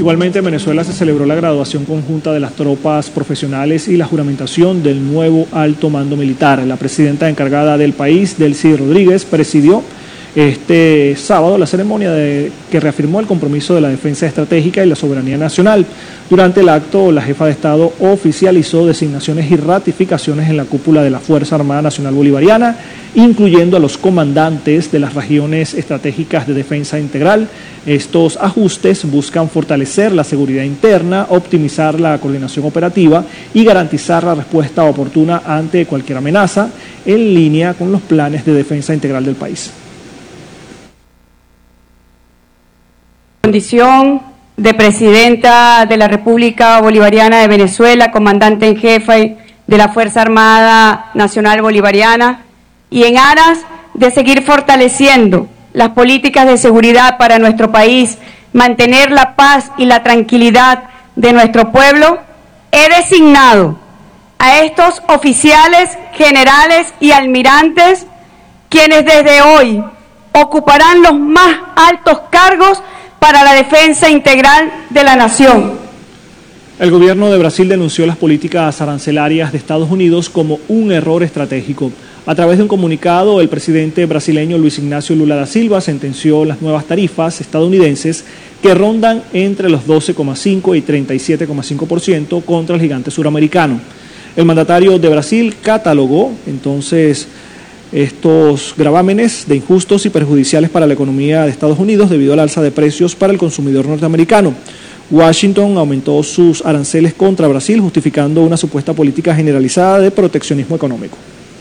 Igualmente en Venezuela se celebró la graduación conjunta de las tropas profesionales y la juramentación del nuevo alto mando militar. La presidenta encargada del país, Delcy Rodríguez, presidió este sábado la ceremonia que reafirmó el compromiso de la defensa estratégica y la soberanía nacional. Durante el acto, la jefa de Estado oficializó designaciones y ratificaciones en la cúpula de la Fuerza Armada Nacional Bolivariana, incluyendo a los comandantes de las regiones estratégicas de defensa integral. Estos ajustes buscan fortalecer la seguridad interna, optimizar la coordinación operativa y garantizar la respuesta oportuna ante cualquier amenaza, en línea con los planes de defensa integral del país. Condición de presidenta de la República Bolivariana de Venezuela, comandante en jefe de la Fuerza Armada Nacional Bolivariana, y en aras de seguir fortaleciendo las políticas de seguridad para nuestro país, mantener la paz y la tranquilidad de nuestro pueblo, he designado a estos oficiales, generales y almirantes, quienes desde hoy ocuparán los más altos cargos para la defensa integral de la nación. El gobierno de Brasil denunció las políticas arancelarias de Estados Unidos como un error estratégico. A través de un comunicado, el presidente brasileño Luis Ignacio Lula da Silva sentenció las nuevas tarifas estadounidenses que rondan entre los 12,5 y 37,5% contra el gigante suramericano. El mandatario de Brasil catalogó entonces estos gravámenes de injustos y perjudiciales para la economía de Estados Unidos debido al alza de precios para el consumidor norteamericano. Washington aumentó sus aranceles contra Brasil, justificando una supuesta política generalizada de proteccionismo económico.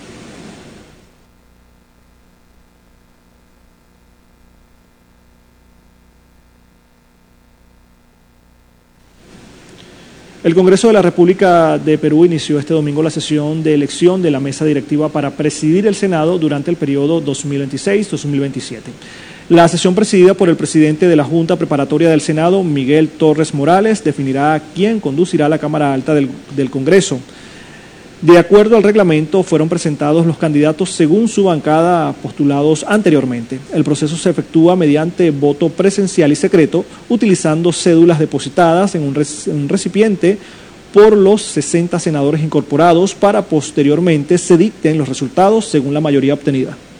El Congreso de la República de Perú inició este domingo la sesión de elección de la mesa directiva para presidir el Senado durante el periodo 2026-2027. La sesión presidida por el presidente de la Junta Preparatoria del Senado, Miguel Torres Morales, definirá quién conducirá la Cámara Alta del Congreso. De acuerdo al reglamento, fueron presentados los candidatos según su bancada postulados anteriormente. El proceso se efectúa mediante voto presencial y secreto, utilizando cédulas depositadas en un recipiente por los 60 senadores incorporados para posteriormente se dicten los resultados según la mayoría obtenida.